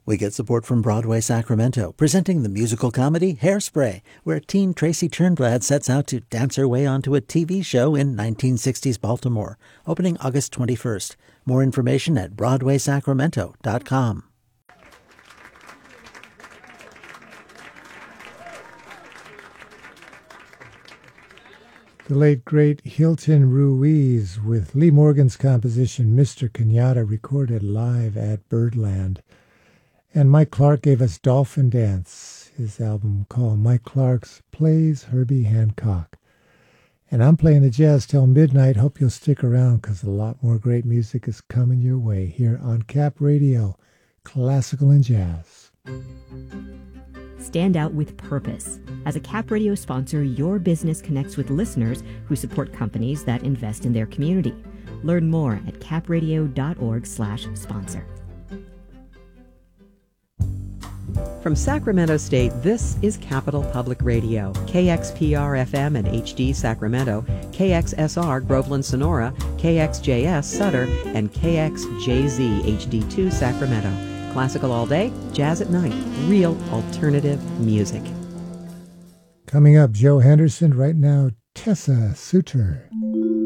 We get support from Broadway Sacramento, presenting the musical comedy Hairspray, where teen Tracy Turnblad sets out to dance her way onto a TV show in 1960s Baltimore, opening August 21st. More information at BroadwaySacramento.com. The late, great Hilton Ruiz with Lee Morgan's composition, Mr. Kenyatta, recorded live at Birdland. And Mike Clark gave us Dolphin Dance, his album called Mike Clark's Plays Herbie Hancock. And I'm playing the jazz till midnight. Hope you'll stick around because a lot more great music is coming your way here on Cap Radio, Classical and Jazz. Stand out with purpose. As a Cap Radio sponsor, your business connects with listeners who support companies that invest in their community. Learn more at capradio.org/sponsor. From Sacramento State, this is Capital Public Radio, KXPR-FM and HD Sacramento, KXSR Groveland Sonora, KXJS Sutter, and KXJZ HD2 Sacramento. Classical all day, jazz at night, real alternative music. Coming up, Joe Henderson. Right now, Tessa Suter.